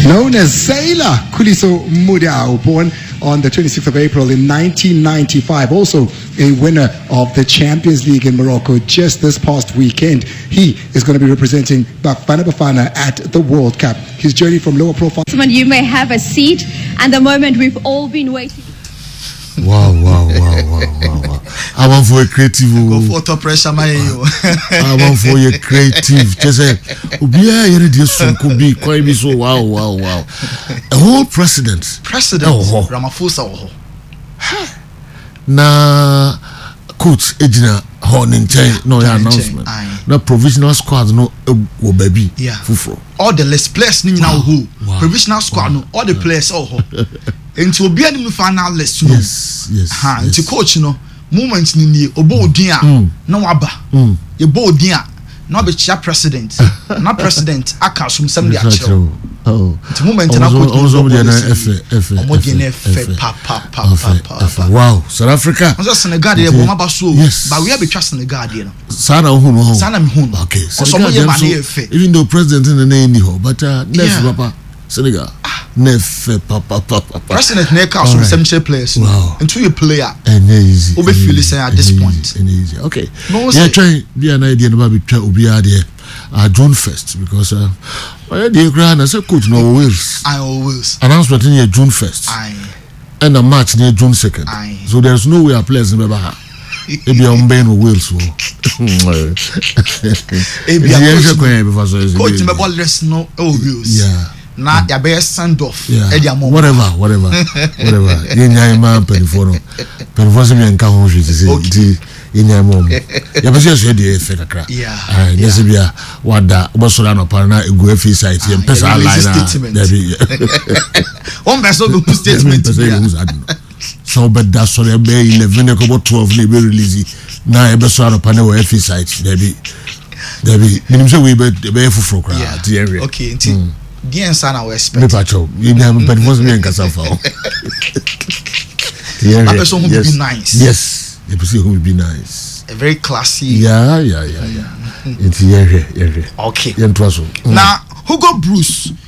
Known as Sailor Khuliso Mudau, born on the 26th of April in 1995, also a winner of the Champions League in Morocco just this past weekend. He is going to be representing Bafana Bafana at the World Cup. His journey from lower profile. You may have a seat, and the moment we've all been waiting. Wow. I want for a creative. Go for top pressure, my. I want for a creative. Just say, could be quite so. Wow. A whole president. Ramaphosa. Na coach Ejina Horninche no announcement. No provisional squad no baby. Yeah. Fufro. All the list players ni now who provisional squad no all the players into obi anim final list no. Yes. Into coach no moment ni obo odin na waba. Ye bo odin na be chair president. Na president aka sum sem dia chiro. The moment na coach wow, South Africa. Senegal dey bo maba so but we be trust Senegal dey no. Sana hu Sana mi hu. Okay. Even though president in the name ho but next papa Senegal. Nefe papa. President Neka some essential players. Wow. Into a player. And easy. Obe feel say at this point. Easy. Okay. Yeah, try be an idea about be try obi there. June 1st because the grand as a coach no Wales. I always announcement in June 1st. And a match near June 2nd. So there's no way our players in Baba. Maybe I'm being Wales. Coach Mebol no Wales. Yeah. Na ya be send off. Whatever. Yenya man penfono. Penfono me nka ho hwe say yenya mom. Ya be say dey effect akra. Yeah. Yes bia wada obosora no par na egu afi site yem pesa line na be. One person go statement. So but that so there be 11 ko 12 na be release na e be so no par na afi site there be minim say we be fufuro kra the area. Okay, until the answer we expect. Me pacho, you know, but was me and Kasafa. That person who be nice. Yes, the person who will be nice. A very classy. Yeah. It's here. Okay. Now, Hugo Bruce.